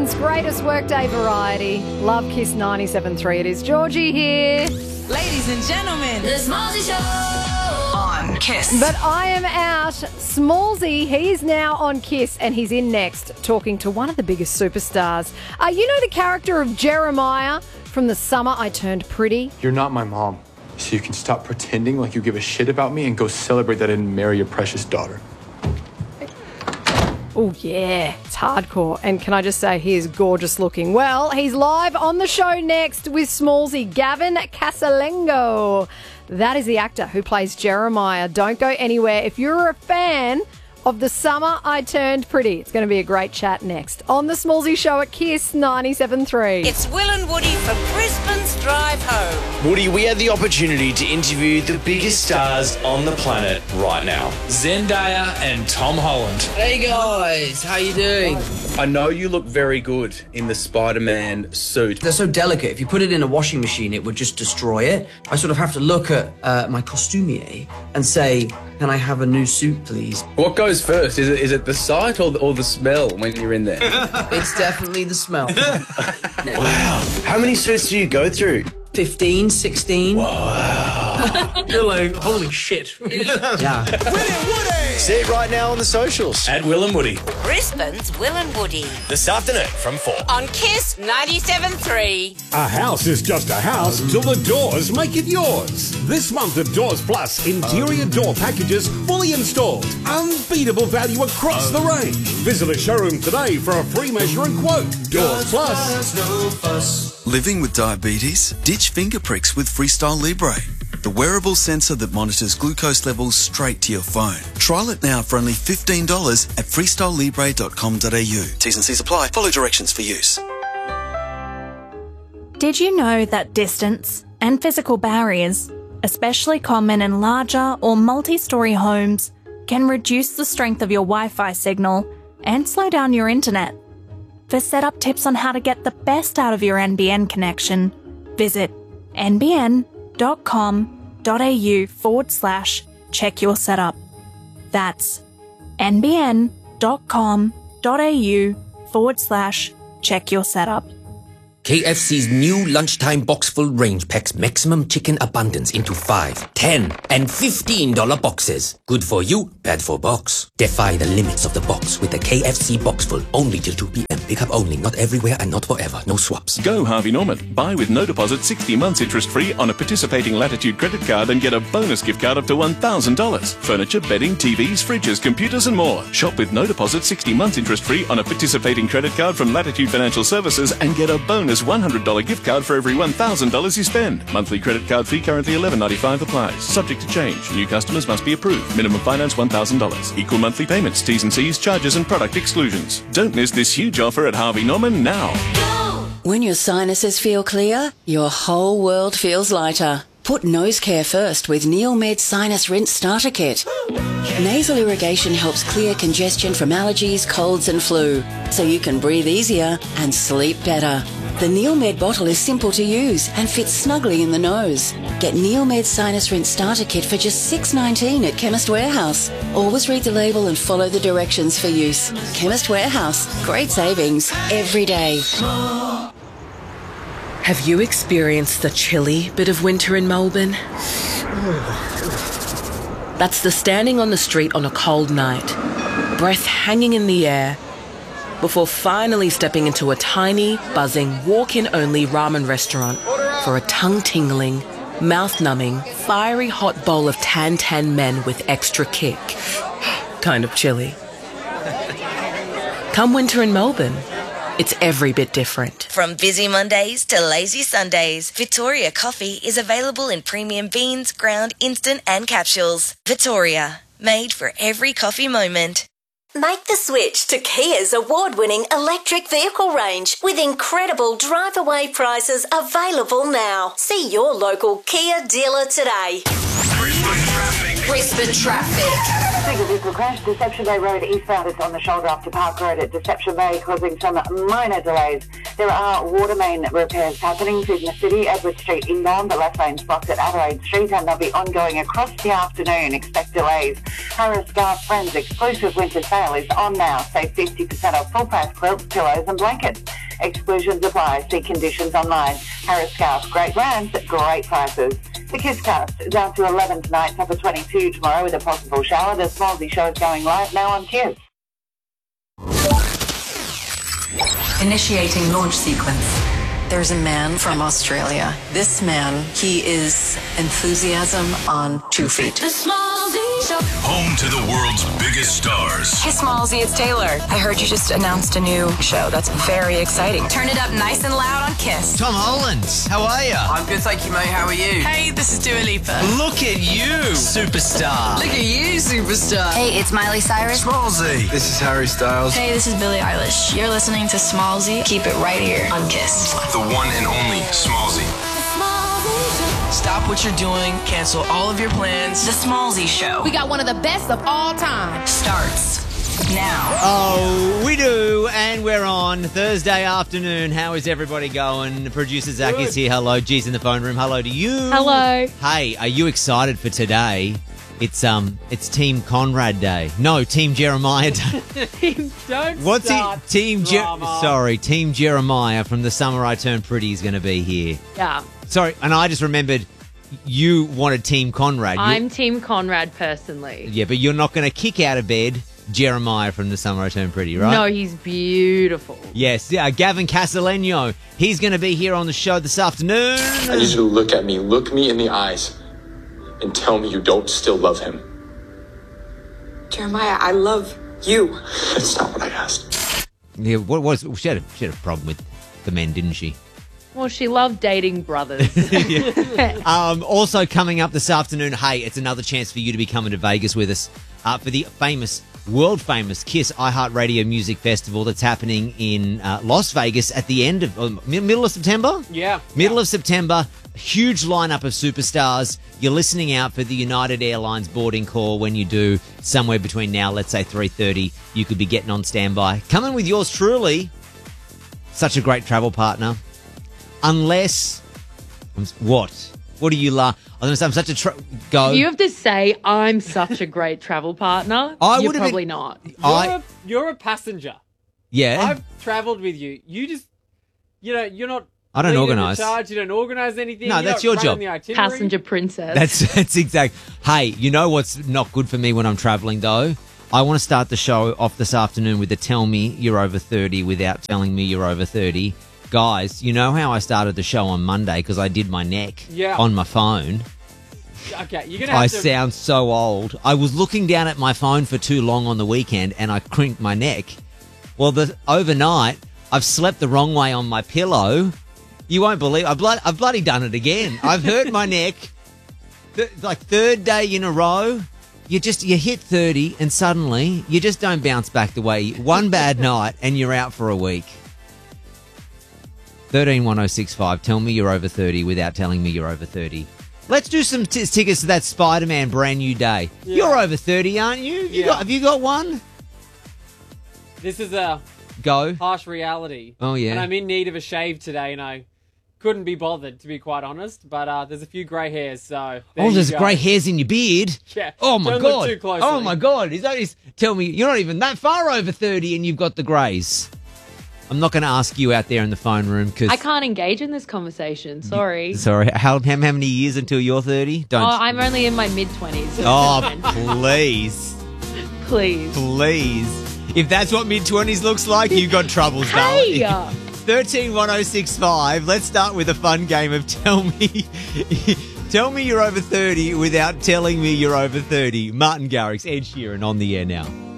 Brisbane's greatest workday variety. Love Kiss 97.3. It is Georgie here. Ladies and gentlemen, The Smallsy Show on Kiss. But I am out. Smallsy, he's now on Kiss and he's in next talking to one of the biggest superstars. You know the character of Jeremiah from The Summer I Turned Pretty? You're not my mom, so you can stop pretending like you give a shit about me and go celebrate that I didn't marry your precious daughter. Oh, yeah, it's hardcore. And can I just say, he is gorgeous looking. Well, he's live on the show next with Smallsy, Gavin Casalengo. That is the actor who plays Jeremiah. Don't go anywhere. If you're a fan of The Summer I Turned Pretty, it's going to be a great chat next on the Smallsy Show at Kiss 97.3. It's Will and Woody for Brisbane's Drive Home. Woody, we had the opportunity to interview the biggest stars on the planet right now. Zendaya and Tom Holland. Hey guys, how you doing? I know you look very good in the Spider-Man suit. They're so delicate. If you put it in a washing machine, it would just destroy it. I sort of have to look at my costumier and say, can I have a new suit, please? What goes first? Is it the sight or the smell when you're in there? It's definitely the smell. Wow. How many suits do you go through? 15, 16. You're like, holy shit. Yeah. See it right now on the socials. At Will and Woody. Brisbane's Will and Woody This afternoon from 4. on Kiss 97.3. A house is just a house till the doors make it yours. This month of Doors Plus, interior door packages fully installed. Unbeatable value across the range. Visit a showroom today for a free measure and quote. Doors Plus. Living with diabetes? Ditch finger pricks with Freestyle Libre, the wearable sensor that monitors glucose levels straight to your phone. Trial it now for only $15 at freestylelibre.com.au. T's and C's apply. Follow directions for use. Did you know that distance and physical barriers, especially common in larger or multi-storey homes, can reduce the strength of your Wi-Fi signal and slow down your internet? For setup tips on how to get the best out of your NBN connection, visit nbn.com.au/check your setup. That's nbn.com.au/check your setup. KFC's new lunchtime box-full range packs maximum chicken abundance into 5, 10, and $15 boxes. Good for you, bad for box. Defy the limits of the box with the KFC box-full, only till 2 p.m. Pick up only, not everywhere and not forever. No swaps. Go Harvey Norman. Buy with no deposit 60 months interest-free on a participating Latitude credit card and get a bonus gift card up to $1,000. Furniture, bedding, TVs, fridges, computers and more. Shop with no deposit 60 months interest-free on a participating credit card from Latitude Financial Services and get a bonus $100 gift card for every $1,000 you spend. Monthly credit card fee currently $11.95 applies. Subject to change. New customers must be approved. Minimum finance $1,000. Equal monthly payments. T's and C's, charges and product exclusions. Don't miss this huge offer at Harvey Norman now. When your sinuses feel clear, your whole world feels lighter. Put nose care first with NeilMed Sinus Rinse Starter Kit. Nasal irrigation helps clear congestion from allergies, colds and flu, so you can breathe easier and sleep better. The NeilMed bottle is simple to use and fits snugly in the nose. Get NeilMed Sinus Rinse Starter Kit for just $6.19 at Chemist Warehouse. Always read the label and follow the directions for use. Chemist Warehouse. Great savings every day. Have you experienced the chilly bit of winter in Melbourne? That's the standing on the street on a cold night, breath hanging in the air, before finally stepping into a tiny, buzzing, walk-in-only ramen restaurant for a tongue-tingling, mouth-numbing, fiery hot bowl of tan men with extra kick. Kind of chilly. Come winter in Melbourne, it's every bit different. From busy Mondays to lazy Sundays, Victoria Coffee is available in premium beans, ground, instant and capsules. Victoria, made for every coffee moment. Make the switch to Kia's award-winning electric vehicle range with incredible drive-away prices available now. See your local Kia dealer today. Brisbane traffic. Single vehicle crash, Deception Bay Road eastbound. It's on the shoulder after Park Road at Deception Bay, causing some minor delays. There are water main repairs happening in the city. Edward Street inbound, the left lane's blocked at Adelaide Street, and they'll be ongoing across the afternoon. Expect delays. Harris Scarf Friends exclusive winter sale is on now. Save 50% off full price quilts, pillows and blankets. Exclusions apply. See conditions online. Harris Scarf, great brands at great prices. The Kiss Cast, down to 11 tonight, top of 22 tomorrow with a possible shower. The Smallsy show is going live now on Kiss. Initiating launch sequence. There's a man from Australia. This man, he is enthusiasm on 2 feet. The Smallsy Show. Home to the world's biggest stars. Hey, Smallsy, it's Taylor. I heard you just announced a new show. That's very exciting. Turn it up nice and loud on Kiss. Tom Holland, how are you? I'm good, thank you, mate. How are you? Hey, this is Dua Lipa. Look at you, superstar. Look at you, superstar. Hey, it's Miley Cyrus. Smallsy. This is Harry Styles. Hey, this is Billie Eilish. You're listening to Smallsy. Keep it right here on Kiss. The one and only Smallsy. Stop what you're doing, cancel all of your plans. The Smallsy Show. We got one of the best of all time. Starts now. Oh, we do, and we're on Thursday afternoon. How is everybody going? Producer Zach is here. Hello. G's in the phone room. Hello to you. Hello. Hey, are you excited for today? It's Team Conrad Day. No, Team Jeremiah Day. Don't What's start it? Team Team Jeremiah from The Summer I Turned Pretty is going to be here. Yeah. Sorry, and I just remembered you wanted Team Conrad. I'm Team Conrad personally. Yeah, but you're not going to kick out of bed Jeremiah from The Summer I Turned Pretty, right? No, he's beautiful. Yes, Gavin Castellano. He's going to be here on the show this afternoon. I need you to look at me. Look me in the eyes. And tell me you don't still love him. Jeremiah, I love you. That's not what I asked. Yeah, what was she had a problem with the men, didn't she? Well, she loved dating brothers. Also coming up this afternoon, hey, it's another chance for you to be coming to Vegas with us for the world-famous KISS iHeartRadio Music Festival that's happening in Las Vegas at the end of middle of September? Yeah. Middle of September. Huge lineup of superstars. You're listening out for the United Airlines boarding call when you do, somewhere between now, let's say 3:30. You could be getting on standby. Coming with yours truly. Such a great travel partner. Unless... What? What do you laugh? I was going to say, I'm such a... Go. You have to say, I'm such a great travel partner. You're probably not. You're a passenger. Yeah. I've travelled with you. You just... you're not... I don't organise. You don't organise anything. No, that's your job. Passenger princess. That's exact. Hey, you know what's not good for me when I'm travelling, though? I want to start the show off this afternoon with the tell me you're over 30 without telling me you're over 30. Guys, you know how I started the show on Monday because I did my neck on my phone? Okay, you're going to have I sound so old. I was looking down at my phone for too long on the weekend and I crinked my neck. Well, overnight, I've slept the wrong way on my pillow. You won't believe I've bloody done it again. I've hurt my neck. Like third day in a row. You hit 30 and suddenly you just don't bounce back the way. One bad night and you're out for a week. 131065. Tell me you're over 30 without telling me you're over 30. Let's do some tickets to that Spider-Man brand new day. Yeah. You're over 30, aren't you? Have you got one? This is a harsh reality. Oh, yeah. And I'm in need of a shave today, and I couldn't be bothered, to be quite honest. But there's a few grey hairs, so there's grey hairs in your beard? Yeah. Oh, my Don't God. look too closely. Oh, my God. Tell me, you're not even that far over 30 and you've got the greys. I'm not going to ask you out there in the phone room because I can't engage in this conversation. Sorry. Sorry. How many years until you're 30? Don't. I'm only in my mid-20s. So oh, please. Please. If that's what mid-20s looks like, you've got troubles, darling. Hey! 131065. Let's start with a fun game of tell me you're over 30 without telling me you're over 30. Martin Garrix, Ed Sheeran on the air now.